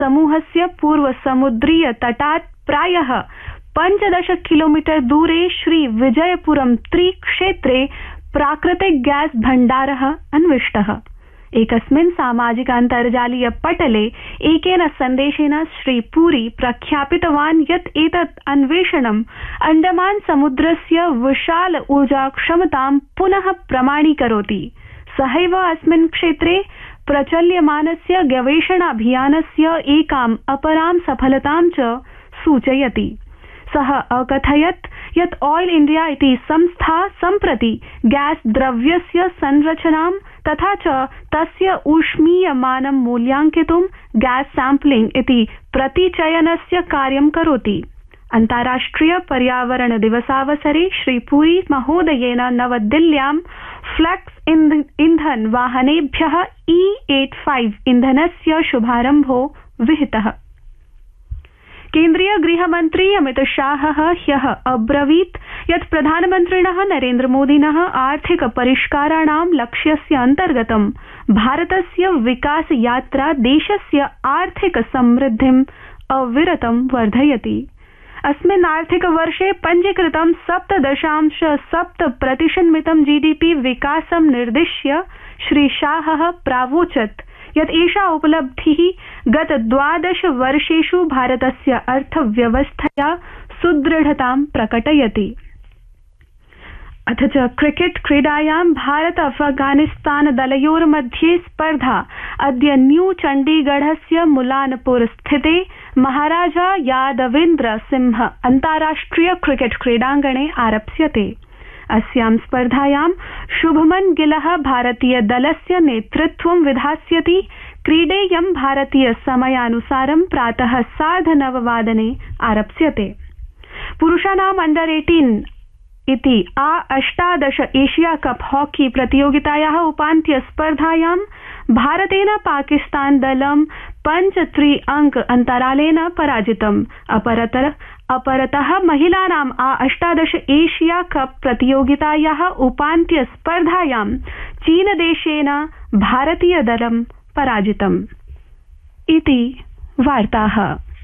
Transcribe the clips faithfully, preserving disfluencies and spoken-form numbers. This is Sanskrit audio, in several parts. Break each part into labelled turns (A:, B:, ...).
A: समूहस्य पूर्वसमुद्रीय तटात् प्रायः पञ्चदश किलोमीटर दूरे श्री विजयपुरम त्रिक्षेत्रे प्राकृतिक गैस भण्डारः अन्विष्टः। एकस्मिन् सामाजिकान्तर्जालीय पटले एकेन सन्देशेन श्री पुरी प्रख्यापितवान् यत् एतत् अन्वेषणम् अण्डमान समुद्रस्य विशाल ऊर्जा क्षमतां पुनः प्रमाणीकरोति। सहैव अस्मिन् क्षेत्रे प्रचल्यमानस्य गवेषणाभियानस्य एकाम् अपरां सफलतां च सूचयति। सः अकथयत् यत् ऑयल इंडिया इति संस्था सम्प्रति गैस द्रव्यस्य संरचनां तथा च तस्य ऊष्मीयमानं मूल्याङ्कितुं गैस सैम्पलिंग इति प्रतिचयनस्य कार्यं करोति। अन्ताराष्ट्रिय पर्यावरण दिवसावसरे श्री पुरी महोदयेन नवदिल्ल्यां फ्लेक्स ईंधन वाहनेभ्यः ई पचासी ईंधनस्य शुभारम्भो विहितः। केन्द्रीय गृहमन्त्री अमित शाहः ह्यः अब्रवीत् यत् प्रधानमन्त्रिणः नरेन्द्रमोदिनः आर्थिक परिष्काराणां लक्ष्यस्य अन्तर्गतं भारतस्य विकास यात्रा देशस्य आर्थिक समृद्धिम् अविरतं वर्धयति। अस्मिन् आर्थिक वर्षे पञ्जीकृतं सप्त दशांश सप्त प्रतिशन्मितं जीडीपी विकासं निर्दिश्य श्री शाहः प्रावोचत् यत् एषा उपलब्धिः गत द्वादश वर्षेषु भारतस्य अर्थव्यवस्थया सुदृढतां प्रकटयति। अथ च क्रिकेट क्रीडायां भारत अफगानिस्तान दलयोर्मध्ये स्पर्धा अद्य न्यू चण्डीगढस्य मुलानपुर स्थिते महाराजा यादवेन्द्र सिंह अन्ताराष्ट्रिय क्रिकेट क्रीडाङ्गणे आरप्स्यते। अस्यां स्पर्धायां शुभमन गिलः भारतीय दलस्य नेतृत्वं विधास्यति। क्रीडेयं भारतीय समयानुसारं प्रातः सार्धनववादने आरप्स्यते। पुरुषाणां अंडर अठारह इति आ अष्टादश एशिया कप हॉकी प्रतियोगितायाः उपान्त्य स्पर्धायां भारतेन पाकिस्तान दलं पंच त्रि अंक अन्तरालेन पराजितम्। अपरतः अपरतः महिलानाम् आ अष्टादश एशिया कप प्रतियोगितायाः उपान्त्य स्पर्धायां चीनदेशेन भारतीय दलं पराजितम्। इति वार्ताः।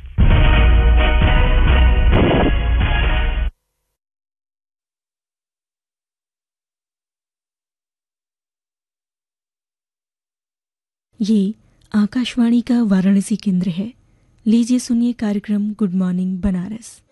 B: ये आकाशवाणी का वाराणसी केंद्र है। लीजिए सुनिए कार्यक्रम गुड मॉर्निंग बनारस।